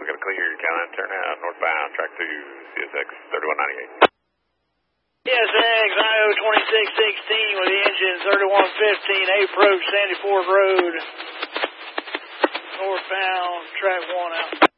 1's going to clear your Caroline, turn out northbound, track 2, CSX 3198. CSX 902616 with the engine 3115, approach Sandy Ford Road, northbound, track 1 out.